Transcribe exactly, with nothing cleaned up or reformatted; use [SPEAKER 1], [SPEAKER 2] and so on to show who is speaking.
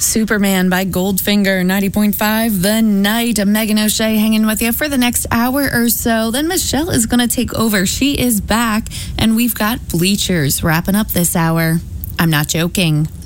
[SPEAKER 1] Superman by Goldfinger, ninety point five The Night. Megan O'Shea hanging with you for the next hour or so. Then Michelle is going to take over. She is back, and we've got Bleachers wrapping up this hour. I'm not joking.